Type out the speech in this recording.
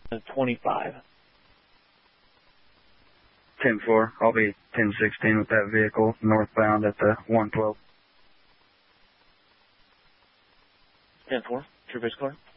25. 10-4. I'll be 10-16 with that vehicle northbound at the 112. 10-4. True base card.